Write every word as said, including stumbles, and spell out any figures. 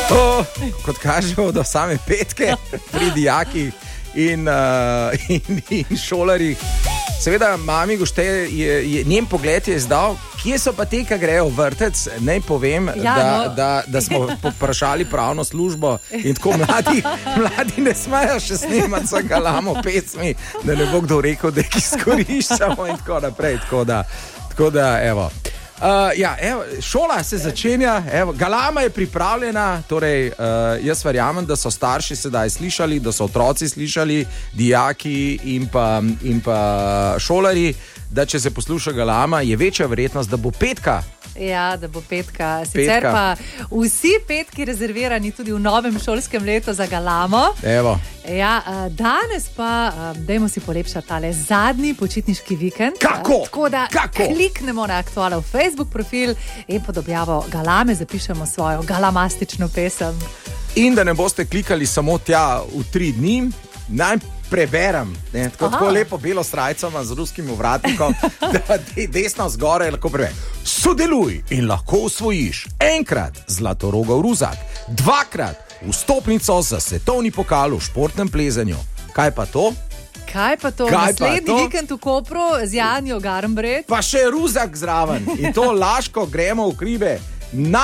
Oh, kot kažejo do same petke pri dijaki in, uh, in, in šolari. Seveda, mami Gošte, je, je, njen pogled je izdal, kje so pa te, ki grejo v vrtec, naj povem, Ja, da, no. da, da smo poprašali pravno službo in tako mladi, mladi ne smejo še snemati za Galamo pesmi, da ne bo kdo rekel, da jih izkoriščamo in tako naprej. Tako da, tako da evo. Uh, ja, evo, šola se začenja, evo, Galama je pripravljena, torej uh, jaz verjamem, da so starši sedaj slišali, da so otroci slišali, dijaki in pa, in pa šolari, da če se posluša Galama, je večja verjetnost, da bo petka. Ja, da bo petka. Sicer Petka. pa vsi petki rezervirani tudi v novem šolskem letu za Galamo. Evo. Ja, danes pa dajmo si polepšati tale zadnji počitniški vikend. Kako? Tako da Kako? kliknemo na aktualen Facebook profil in pod objavo Galame zapišemo svojo galamastično pesem. In da ne boste klikali samo tja v tri dni, naj preberem, ne, tako, tako lepo belo srajco z ruskim vratnikom, da de, desno zgoraj lahko preberem. Sodeluj in lahko osvojiš enkrat zlatorogov ruzak, dvakrat vstopnico za svetovni pokal v športnem plezanju. Kaj pa to? Kaj pa to? Kaj pa Naslednji to? vikend v Kopru z Janjo Garnbret. Pa še ruzak zraven in to Laško gremo v hribe.